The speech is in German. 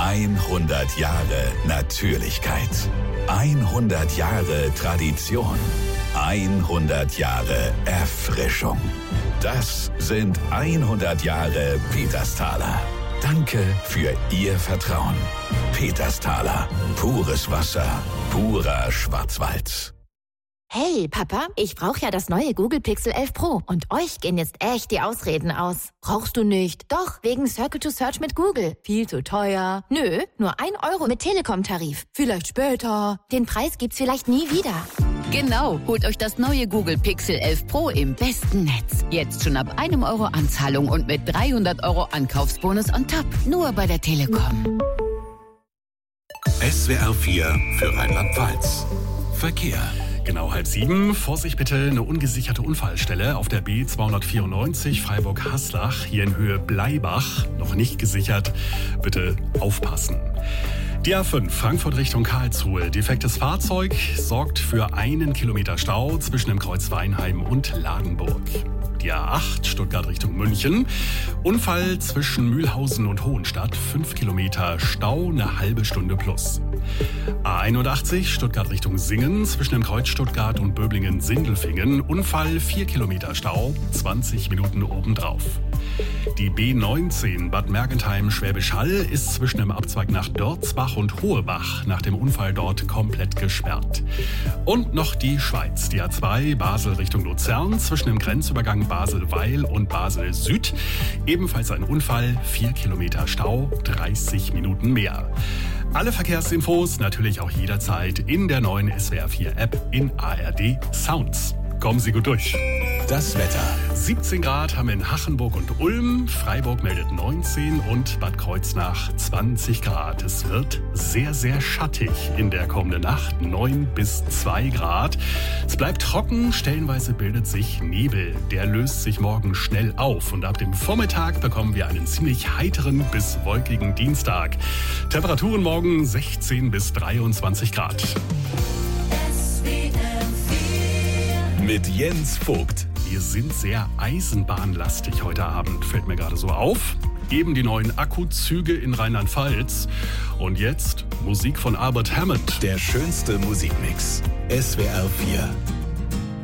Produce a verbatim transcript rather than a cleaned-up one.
hundert Jahre Natürlichkeit. hundert Jahre Tradition. hundert Jahre Erfrischung. Das sind hundert Jahre Petersthaler. Danke für Ihr Vertrauen. Petersthaler. Pures Wasser. Purer Schwarzwald. Hey, Papa, ich brauche ja das neue Google Pixel elf Pro und euch gehen jetzt echt die Ausreden aus. Brauchst du nicht? Doch, wegen Circle to Search mit Google. Viel zu teuer. Nö, nur ein Euro mit Telekom-Tarif. Vielleicht später. Den Preis gibt's vielleicht nie wieder. Genau, holt euch das neue Google Pixel elf Pro im besten Netz. Jetzt schon ab einem Euro Anzahlung und mit dreihundert Euro Ankaufsbonus on top. Nur bei der Telekom. S W R vier für Rheinland-Pfalz. Verkehr. Genau halb sieben. Vorsicht bitte, eine ungesicherte Unfallstelle auf der B zweihundertvierundneunzig Freiburg-Haslach, hier in Höhe Bleibach. Noch nicht gesichert. Bitte aufpassen. Die A fünf, Frankfurt Richtung Karlsruhe. Defektes Fahrzeug sorgt für einen Kilometer Stau zwischen dem Kreuz Weinheim und Ladenburg. Die A acht, Stuttgart Richtung München. Unfall zwischen Mühlhausen und Hohenstadt. Fünf Kilometer Stau, eine halbe Stunde plus. A einundachtzig, Stuttgart Richtung Singen. Zwischen dem Kreuz Stuttgart und Böblingen-Sindelfingen. Unfall, vier Kilometer Stau, zwanzig Minuten obendrauf. Die B neunzehn, Bad Mergentheim, Schwäbisch Hall, ist zwischen dem Abzweig nach Dörzbach und Hohebach nach dem Unfall dort komplett gesperrt. Und noch die Schweiz. Die A zwei, Basel Richtung Luzern, zwischen dem Grenzübergang Basel-Weil und Basel-Süd. Ebenfalls ein Unfall, vier Kilometer Stau, dreißig Minuten mehr. Alle Verkehrsinfos natürlich auch jederzeit in der neuen S W R vier App in A R D Sounds. Kommen Sie gut durch. Das Wetter. siebzehn Grad haben wir in Hachenburg und Ulm. Freiburg meldet neunzehn und Bad Kreuznach zwanzig Grad. Es wird sehr, sehr schattig in der kommenden Nacht. neun bis zwei Grad. Es bleibt trocken. Stellenweise bildet sich Nebel. Der löst sich morgen schnell auf. Und ab dem Vormittag bekommen wir einen ziemlich heiteren bis wolkigen Dienstag. Temperaturen morgen sechzehn bis dreiundzwanzig Grad. Mit Jens Vogt. Wir sind sehr eisenbahnlastig heute Abend, fällt mir gerade so auf. Eben die neuen Akkuzüge in Rheinland-Pfalz. Und jetzt Musik von Albert Hammond. Der schönste Musikmix. S W R vier.